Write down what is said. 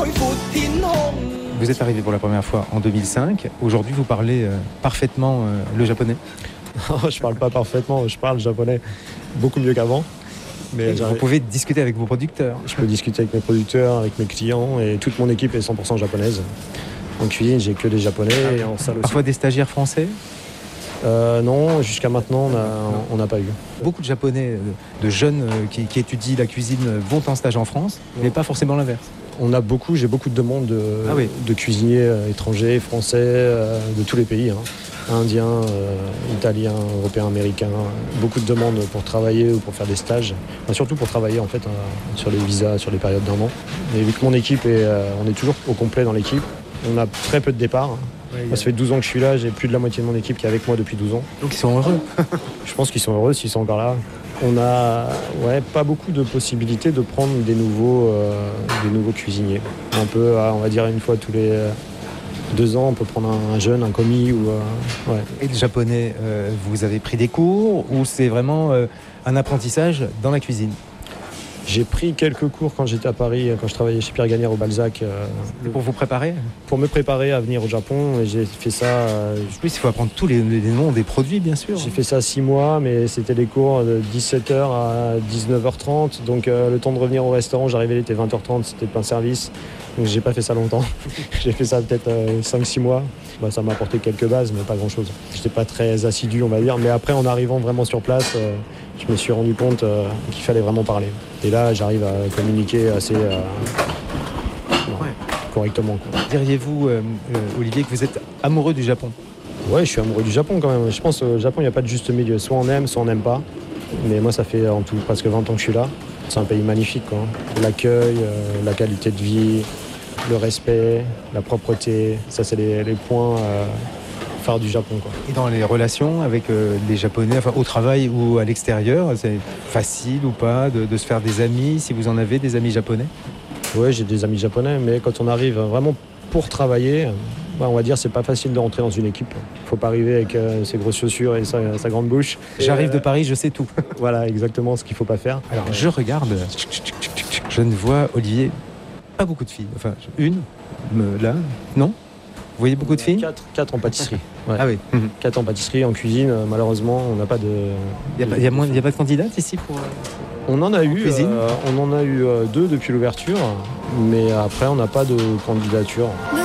Vous êtes arrivé pour la première fois en 2005. Aujourd'hui, vous parlez parfaitement le japonais. Je parle pas parfaitement, je parle japonais beaucoup mieux qu'avant. Mais vous pouvez discuter avec vos producteurs. Je peux discuter avec mes producteurs, avec mes clients, et toute mon équipe est 100% japonaise. En cuisine, j'ai que des japonais, et en salle aussi. Parfois des stagiaires français? Non, jusqu'à maintenant, on n'a pas eu. Beaucoup de Japonais, de jeunes qui étudient la cuisine vont en stage en France, mais pas forcément l'inverse. J'ai beaucoup de demandes de cuisiniers étrangers, français, de tous les pays. Indiens, italiens, européens, américains. Beaucoup de demandes pour travailler ou pour faire des stages. Surtout pour travailler en fait sur les visas, sur les périodes d'un an. Et vu que mon équipe on est toujours au complet dans l'équipe, on a très peu de départs. Moi, ça fait 12 ans que je suis là, j'ai plus de la moitié de mon équipe qui est avec moi depuis 12 ans. Donc ils sont heureux. Je pense qu'ils sont heureux s'ils sont encore là. On a pas beaucoup de possibilités de prendre des nouveaux cuisiniers. On va dire une fois tous les 2 ans, on peut prendre un jeune, un commis. Et le japonais, vous avez pris des cours ou c'est vraiment un apprentissage dans la cuisine? J'ai pris quelques cours quand j'étais à Paris, quand je travaillais chez Pierre Gagnère au Balzac. Pour vous préparer? Pour me préparer à venir au Japon. Et j'ai fait ça... Oui, il faut apprendre tous les noms des produits, bien sûr. J'ai fait ça 6 mois, mais c'était des cours de 17h à 19h30. Donc le temps de revenir au restaurant, j'arrivais, il était 20h30, c'était pas un service. Donc j'ai pas fait ça longtemps. J'ai fait ça peut-être 5-6 mois. Ça m'a apporté quelques bases, mais pas grand-chose. J'étais pas très assidu, on va dire. Mais après, en arrivant vraiment sur place, je me suis rendu compte qu'il fallait vraiment parler. Et là, j'arrive à communiquer assez correctement. Diriez-vous, Olivier, que vous êtes amoureux du Japon? Ouais, je suis amoureux du Japon quand même. Je pense qu'au Japon, il n'y a pas de juste milieu. Soit on aime, soit on n'aime pas. Mais moi, ça fait en tout presque 20 ans que je suis là. C'est un pays magnifique, quoi. L'accueil, la qualité de vie, le respect, la propreté, ça c'est les points phares du Japon, quoi. Et dans les relations avec les Japonais, au travail ou à l'extérieur, c'est facile ou pas de se faire des amis, si vous en avez des amis japonais? Oui, j'ai des amis japonais, mais quand on arrive vraiment pour travailler, on va dire c'est pas facile de rentrer dans une équipe. Il faut pas arriver avec ses grosses chaussures et sa grande bouche. J'arrive de Paris, je sais tout. Voilà, exactement ce qu'il faut pas faire. Alors je regarde, je ne vois, Olivier, pas beaucoup de filles. Enfin, une, là, non? Vous voyez beaucoup de filles? 4 en pâtisserie. Ouais. Ah oui. 4 en pâtisserie, en cuisine, malheureusement, on n'a pas de... Il n'y a pas de candidates ici pour... On en a eu 2 depuis l'ouverture, mais après on n'a pas de candidature.